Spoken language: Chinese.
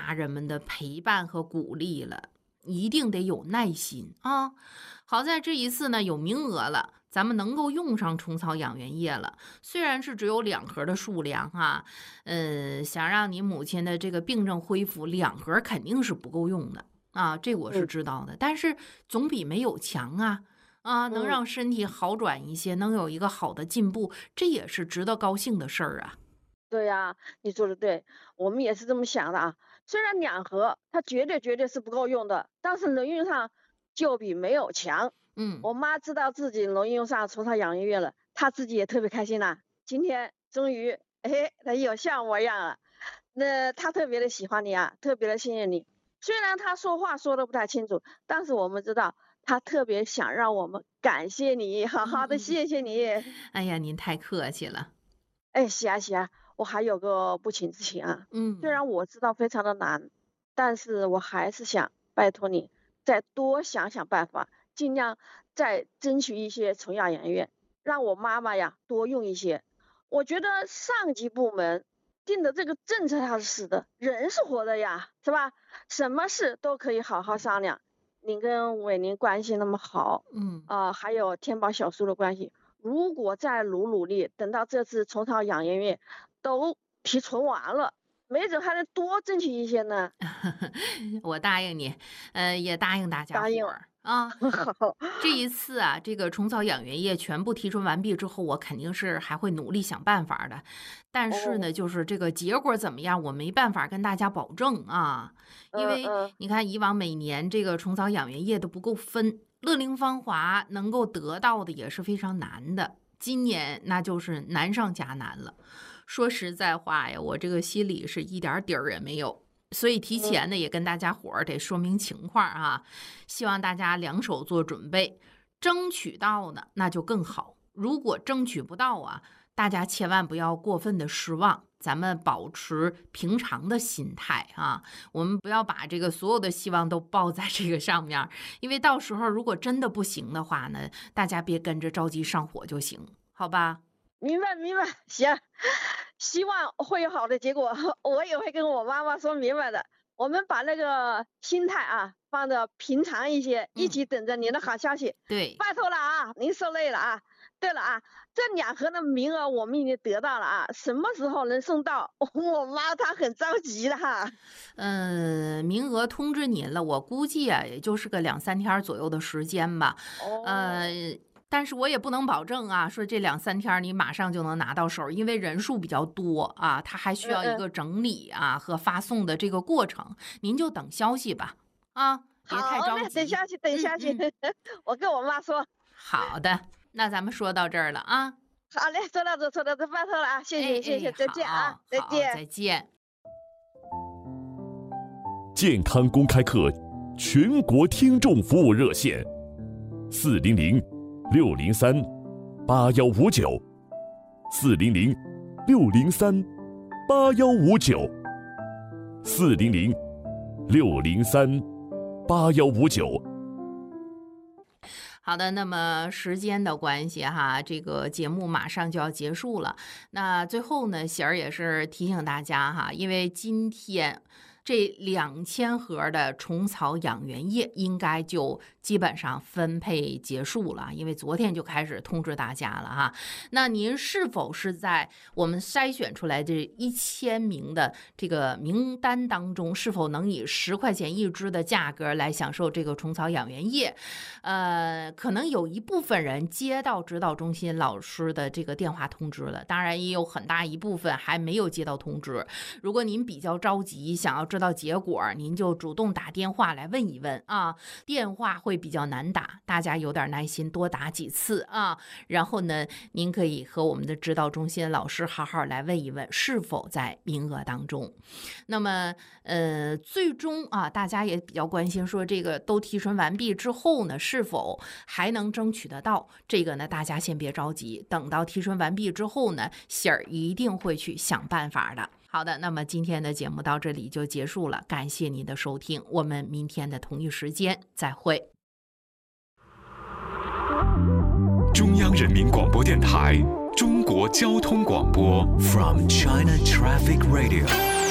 大人们的陪伴和鼓励了，一定得有耐心啊。好在这一次呢有名额了，咱们能够用上虫草养元液了，虽然是只有2盒的数量啊，想让你母亲的这个病症恢复，2盒肯定是不够用的啊，这我是知道的，但是总比没有强啊，能让身体好转一些，能有一个好的进步，这也是值得高兴的事儿啊。 对呀，你说的对，我们也是这么想的啊。虽然2盒它绝对是不够用的，但是能用上就比没有强。我妈知道自己能用上虫草养元液了，她自己也特别开心啦。今天终于，她有像我一样了。那她特别的喜欢你啊，特别的信任你。虽然她说话说的不太清楚，但是我们知道她特别想让我们感谢你，好好的谢谢你。 哎呀，您太客气了。 喜啊，我还有个不情之请啊。虽嗯， 然我知道非常的难，但是我还是想拜托你再多想想办法，尽量再争取一些虫咬养院，让我妈妈呀多用一些。我觉得上级部门定的这个政策它是死的，人是活的呀，是吧？什么事都可以好好商量。你跟伟宁关系那么好，还有天宝小叔的关系，如果再努力，等到这次虫草养元院都提纯完了，没准还能多争取一些呢。 我答应你，也答应大家答应了。 伙儿啊。这一次啊，这个虫草养元液全部提纯完毕之后，我肯定是还会努力想办法的。但是呢，就是这个结果怎么样，我没办法跟大家保证啊。因为你看，以往每年这个虫草养元液都不够分，乐龄芳华能够得到的也是非常难的。今年那就是难上加难了。说实在话呀，我这个心里是一点底儿也没有。所以提前呢，也跟大家伙儿得说明情况啊，希望大家2手做准备，争取到呢那就更好。如果争取不到啊，大家千万不要过分的失望，咱们保持平常的心态啊，我们不要把这个所有的希望都抱在这个上面，因为到时候如果真的不行的话呢，大家别跟着着急上火就行，好吧？ 明白，行，希望会有好的结果，我也会跟我妈妈说明白的。我们把那个心态啊放得平常一些，一起等着您的好消息。 对， 拜托了啊，您受累了啊。对了啊，这2盒的名额我们已经得到了啊，什么时候能送到？我妈她很着急的哈。 名额通知您了，我估计啊，也就是个2-3天左右的时间吧。但是我也不能保证啊，说这2-3天你马上就能拿到手，因为人数比较多啊，它还需要一个整理啊和发送的这个过程，您就等消息吧，啊，别太着急。 等消息，我跟我妈说。 好的，那咱们说到这儿了啊。 好嘞，说到这，拜托了啊，谢谢，再见啊，再见。 再见。 健康公开课全国听众服务热线400-603-8159，400-603-8159。 好的，那么时间的关系哈，这个节目马上就要结束了。那最后呢，喜儿也是提醒大家哈，因为今天这2000盒的虫草养元液应该就基本上分配结束了，因为昨天就开始通知大家了哈。那您是否是在我们筛选出来这1000名的这个名单当中，是否能以10块钱1支的价格来享受这个虫草养元液？可能有一部分人接到指导中心老师的这个电话通知了，当然也有很大一部分还没有接到通知。如果您比较着急，想要知道结果，您就主动打电话来问一问啊，电话会比较难打，大家有点耐心，多打几次啊。然后呢，您可以和我们的指导中心老师好好来问一问是否在名额当中。那么最终啊，大家也比较关心说这个都提纯完毕之后呢，是否还能争取得到？这个呢，大家先别着急，等到提纯完毕之后呢，喜儿一定会去想办法的。好的，那么今天的节目到这里就结束了，感谢您的收听，我们明天的同一时间再会。 中央人民广播电台中国交通广播 From China Traffic Radio